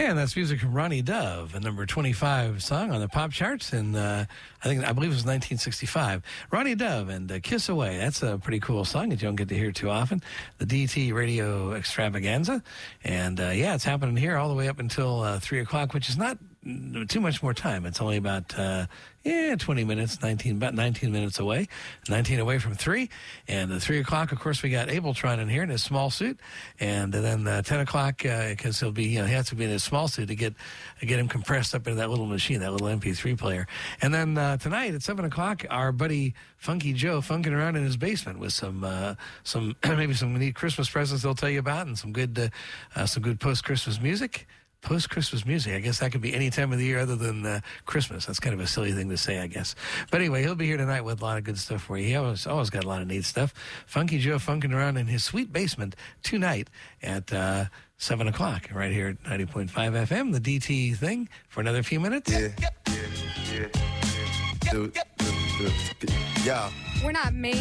And that's music from Ronnie Dove, a number 25 song on the pop charts, and I believe it was 1965. Ronnie Dove and Kiss Away. That's a pretty cool song that you don't get to hear too often. The DT Radio Extravaganza, and it's happening here all the way up until 3 o'clock, which is not too much more time. It's only about 20 minutes, about 19 minutes away, 19 away from 3. And at 3 o'clock, of course, we got Abletron in here in his small suit. And then 10 o'clock, because he'll be, he has to be in his small suit to get him compressed up into that little machine, that little MP3 player. And then tonight at 7 o'clock, our buddy Funky Joe funking around in his basement with some maybe some neat Christmas presents they'll tell you about, and some good post-Christmas music. Post-Christmas music. I guess that could be any time of the year other than Christmas. That's kind of a silly thing to say, I guess. But anyway, he'll be here tonight with a lot of good stuff for you. He always got a lot of neat stuff. Funky Joe funking around in his sweet basement tonight at 7 o'clock right here at 90.5 FM, the DT thing, for another few minutes. Yeah. We're not made